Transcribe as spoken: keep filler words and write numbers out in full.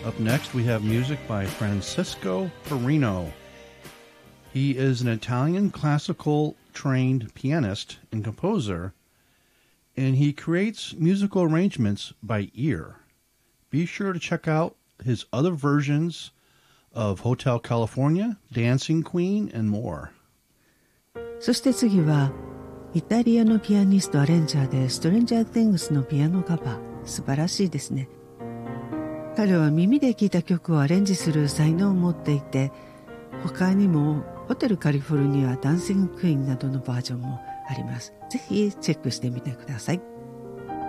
Up next, we have music by Francisco Perino. He is an Italian classical trained pianist and composer, and he creates musical arrangements by ear. Be sure to check out his other versions of Hotel California, Dancing Queen, and more. そして次はイタリアのピアニストアレンジャーでストレンジャー・ティングスのピアノカバー、素晴らしいですね。彼は耳で聴いた曲をアレンジする才能を持っていて、他にもホテルカリフォルニア、ダンシングクイーンなどのバージョンもあります。ぜひチェックしてみてください。